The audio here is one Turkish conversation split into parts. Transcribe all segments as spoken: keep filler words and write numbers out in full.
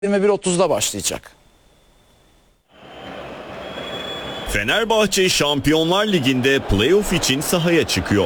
yirmi bir otuzda başlayacak. Fenerbahçe Şampiyonlar Ligi'nde playoff için sahaya çıkıyor.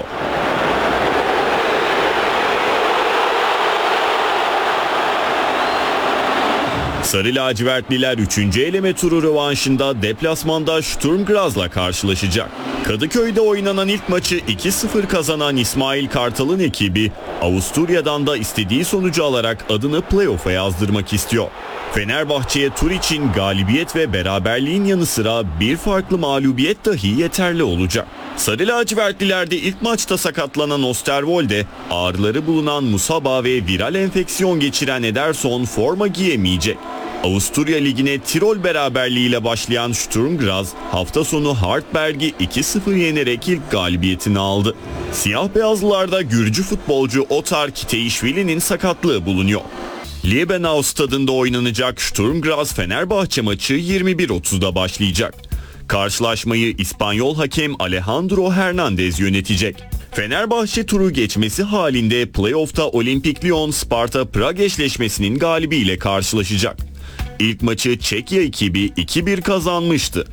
Sarı lacivertliler üçüncü eleme turu rövanşında deplasmanda Sturm Graz'la karşılaşacak. Kadıköy'de oynanan ilk maçı iki sıfır kazanan İsmail Kartal'ın ekibi Avusturya'dan da istediği sonucu alarak adını playoff'a yazdırmak istiyor. Fenerbahçe'ye tur için galibiyet ve beraberliğin yanı sıra bir farklı mağlubiyet dahi yeterli olacak. Sarı lacivertlilerde ilk maçta sakatlanan Osterwolde, ağrıları bulunan Musaba ve viral enfeksiyon geçiren Ederson forma giyemeyecek. Avusturya Ligi'ne Tirol beraberliğiyle başlayan Sturm Graz hafta sonu Hartberg'i iki sıfır yenerek ilk galibiyetini aldı. Siyah beyazlılarda Gürcü futbolcu Otar Kiteişvili'nin sakatlığı bulunuyor. Liebenau stadında oynanacak Sturm Graz Fenerbahçe maçı yirmi bir otuzda başlayacak. Karşılaşmayı İspanyol hakem Alejandro Hernandez yönetecek. Fenerbahçe turu geçmesi halinde playoff'ta Olimpik Lyon Sparta Prag eşleşmesinin galibiyle karşılaşacak. İlk maçı Çekya ekibi iki bir kazanmıştı.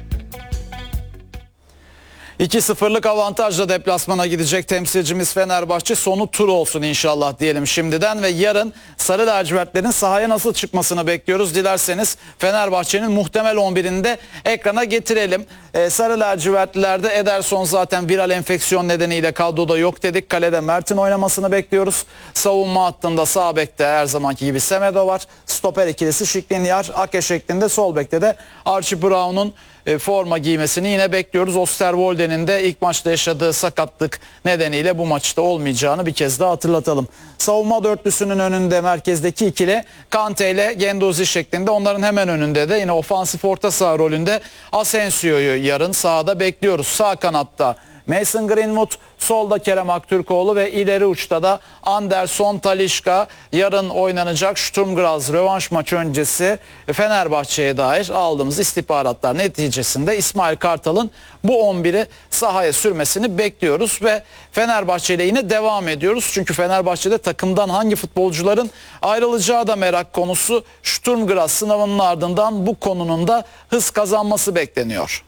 iki sıfırlık avantajla deplasmana gidecek temsilcimiz Fenerbahçe, sonu tur olsun inşallah diyelim şimdiden ve yarın sarı lacivertlerin sahaya nasıl çıkmasını bekliyoruz. Dilerseniz Fenerbahçe'nin muhtemel on birini de ekrana getirelim. Ee, sarı lacivertlilerde Ederson zaten viral enfeksiyon nedeniyle kadroda yok dedik. Kalede Mert'in oynamasını bekliyoruz. Savunma hattında sağ bekte her zamanki gibi Semedo var. Stoper ikilisi Skriniar, Ake şeklinde, sol bekte de Archie Brown'un E, forma giymesini yine bekliyoruz. Osterwolde'nin de ilk maçta yaşadığı sakatlık nedeniyle bu maçta olmayacağını bir kez daha hatırlatalım. Savunma dörtlüsünün önünde merkezdeki ikili Kante ile Guendouzi şeklinde. Onların hemen önünde de yine ofansif orta saha rolünde Asensio'yu yarın sahada bekliyoruz. Sağ kanatta Mason Greenwood, solda Kerem Aktürkoğlu ve ileri uçta da Anderson Talisca. Yarın oynanacak Sturm Graz rövanş maçı öncesi Fenerbahçe'ye dair aldığımız istihbaratlar neticesinde İsmail Kartal'ın bu on biri sahaya sürmesini bekliyoruz ve Fenerbahçe ile yine devam ediyoruz. Çünkü Fenerbahçe'de takımdan hangi futbolcuların ayrılacağı da merak konusu. Sturm Graz sınavının ardından bu konunun da hız kazanması bekleniyor.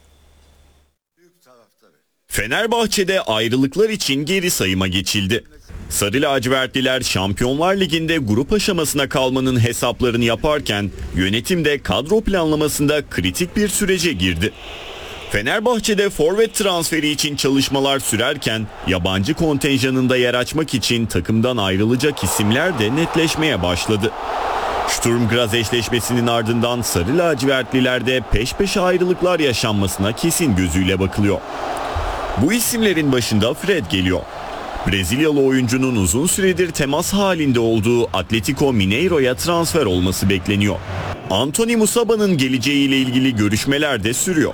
Fenerbahçe'de ayrılıklar için geri sayıma geçildi. Sarı lacivertliler Şampiyonlar Ligi'nde grup aşamasına kalmanın hesaplarını yaparken yönetim de kadro planlamasında kritik bir sürece girdi. Fenerbahçe'de forvet transferi için çalışmalar sürerken yabancı kontenjanında yer açmak için takımdan ayrılacak isimler de netleşmeye başladı. Sturm Graz eşleşmesinin ardından sarı lacivertlilerde peş peşe ayrılıklar yaşanmasına kesin gözüyle bakılıyor. Bu isimlerin başında Fred geliyor. Brezilyalı oyuncunun uzun süredir temas halinde olduğu Atletico Mineiro'ya transfer olması bekleniyor. Anthony Musaba'nın geleceğiyle ilgili görüşmeler de sürüyor.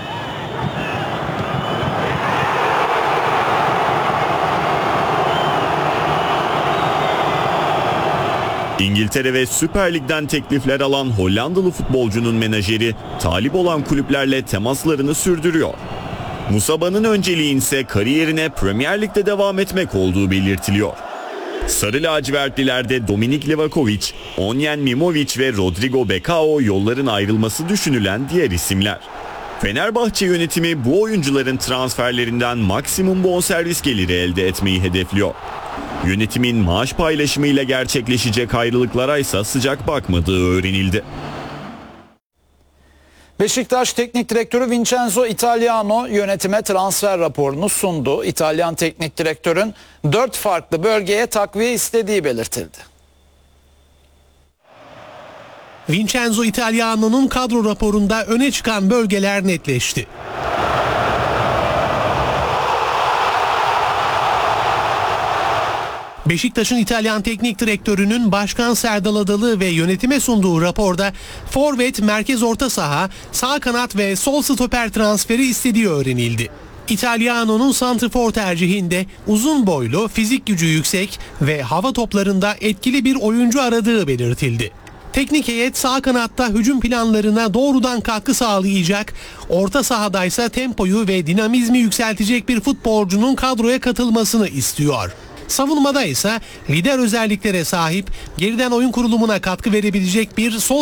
İngiltere ve Süper Lig'den teklifler alan Hollandalı futbolcunun menajeri talip olan kulüplerle temaslarını sürdürüyor. Musaba'nın önceliği ise kariyerine Premier Lig'de devam etmek olduğu belirtiliyor. Sarı lacivertlilerde Dominik Livakovic, Onyen Mimovic ve Rodrigo Becao yolların ayrılması düşünülen diğer isimler. Fenerbahçe yönetimi bu oyuncuların transferlerinden maksimum bonservis geliri elde etmeyi hedefliyor. Yönetimin maaş paylaşımıyla gerçekleşecek ayrılıklara ise sıcak bakmadığı öğrenildi. Beşiktaş Teknik Direktörü Vincenzo Italiano yönetime transfer raporunu sundu. İtalyan Teknik Direktörün dört farklı bölgeye takviye istediği belirtildi. Vincenzo Italiano'nun kadro raporunda öne çıkan bölgeler netleşti. Beşiktaş'ın İtalyan Teknik Direktörü'nün Başkan Serdal Adalı ve yönetime sunduğu raporda forvet, merkez orta saha, sağ kanat ve sol stoper transferi istediği öğrenildi. İtalyano'nun santrfor tercihinde uzun boylu, fizik gücü yüksek ve hava toplarında etkili bir oyuncu aradığı belirtildi. Teknik heyet sağ kanatta hücum planlarına doğrudan katkı sağlayacak, orta sahadaysa tempoyu ve dinamizmi yükseltecek bir futbolcunun kadroya katılmasını istiyor. Savunmada ise lider özelliklere sahip, geriden oyun kurulumuna katkı verebilecek bir sol